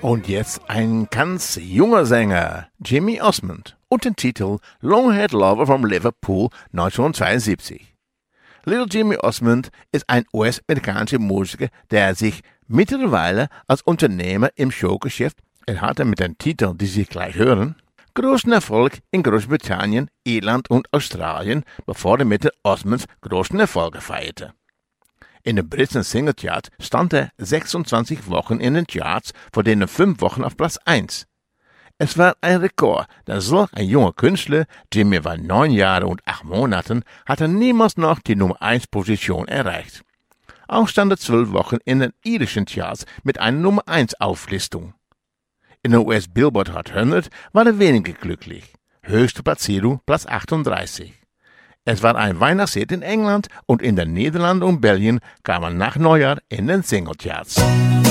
Und jetzt ein ganz junger Sänger, Jimmy Osmond, und den Titel Long-Haired Lover from Liverpool 1972. Little Jimmy Osmond ist ein US-amerikanischer Musiker, der sich mittlerweile als Unternehmer im Showgeschäft, hatte mit den Titeln, die Sie gleich hören, großen Erfolg in Großbritannien, Irland und Australien, bevor er mit den Osmonds großen Erfolge feierte. In den britischen Singlecharts stand er 26 Wochen in den Charts, von denen 5 Wochen auf Platz 1. Es war ein Rekord, denn solch ein junger Künstler, Jimmy war 9 Jahre und 8 Monaten, hatte niemals noch die Nummer 1 Position erreicht. Auch stand er 12 Wochen in den irischen Charts mit einer Nummer 1 Auflistung. In der US Billboard Hot 100 war er weniger glücklich. Höchste Platzierung Platz 38. Es war ein Weihnachtshit in England und in den Niederlanden und Belgien kam er nach Neujahr in den Singlecharts.